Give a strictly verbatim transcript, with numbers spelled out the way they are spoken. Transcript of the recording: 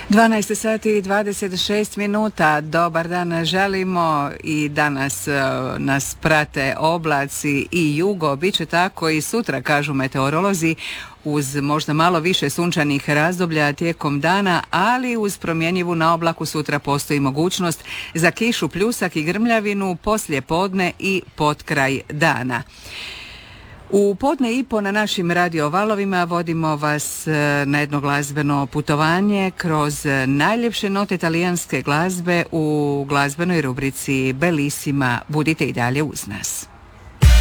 dvanaest sati i dvadeset šest minuta. Dobar dan želimo i danas uh, nas prate oblaci i jugo. Biće tako i sutra, kažu meteorolozi, uz možda malo više sunčanih razdoblja tijekom dana, ali uz promjenjivu na oblaku sutra postoji mogućnost za kišu, pljusak i grmljavinu poslije podne i potkraj dana. U podne i po na našim radio valovima vodimo vas na jedno glazbeno putovanje kroz najljepše note talijanske glazbe u glazbenoj rubrici Bellissima. Budite i dalje uz nas.